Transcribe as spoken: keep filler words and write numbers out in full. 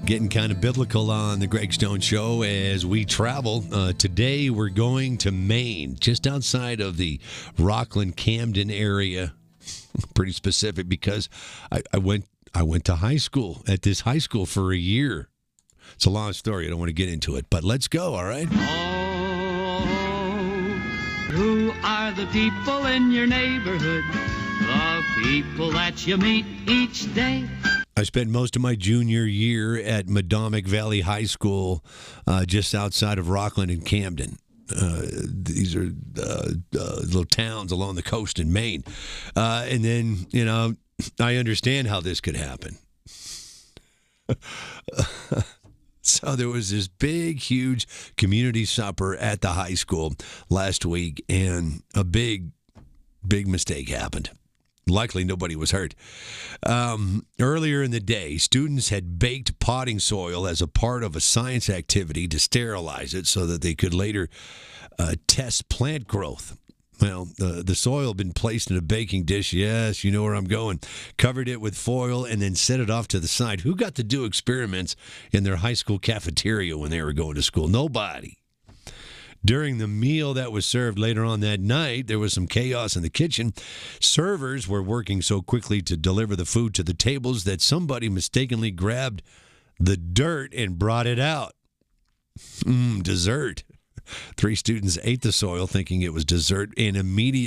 Getting kind of biblical on the Greg Stone Show as we travel. Uh, today we're going to Maine, just outside of the Rockland, Camden area. Pretty specific because I, I went I went to high school at this high school for a year. It's a long story. I don't want to get into it, but let's go. All right. Oh, who are the people in your neighborhood? The people that you meet each day. I spent most of my junior year at Madomic Valley High School, uh, just outside of Rockland and Camden. Uh, these are uh, uh, little towns along the coast in Maine. Uh, and then, you know, I understand how this could happen. So there was this big, huge community supper at the high school last week, and a big, big mistake happened. Luckily, nobody was hurt. Um, earlier in the day, students had baked potting soil as a part of a science activity to sterilize it so that they could later uh, test plant growth. Well, uh, the soil had been placed in a baking dish. Yes, you know where I'm going. Covered it with foil and then set it off to the side. Who got to do experiments in their high school cafeteria when they were going to school? Nobody. During the meal that was served later on that night, there was some chaos in the kitchen. Servers were working so quickly to deliver the food to the tables that somebody mistakenly grabbed the dirt and brought it out. Mmm, dessert. Three students ate the soil thinking it was dessert and immediately